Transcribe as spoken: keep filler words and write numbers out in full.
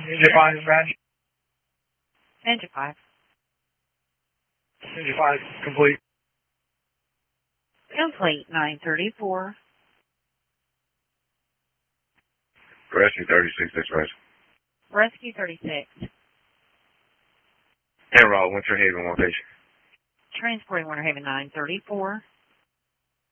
Engine five, dispatch. Engine five. Engine five, complete. Complete, nine thirty-four. Rescue thirty-six, dispatch. Rescue thirty-six. Henroll, Winter Haven, one patient. Transporting Winter Haven, nine thirty-four.